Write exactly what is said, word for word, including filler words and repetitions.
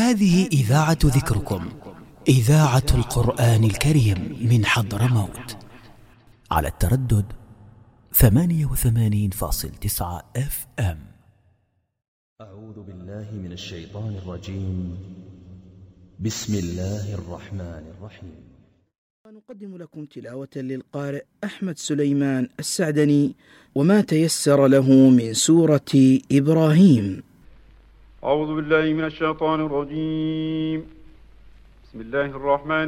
هذه إذاعة ذكركم، إذاعة القرآن الكريم من حضرموت، على التردد ثمانية وثمانين فاصل تسعة اف ام. أعوذ بالله من الشيطان الرجيم. بسم الله الرحمن الرحيم. نقدم لكم تلاوة للقارئ أحمد سليمان السعدني وما تيسر له من سورة إبراهيم. أعوذ بالله من الشيطان الرجيم. بسم الله الرحمن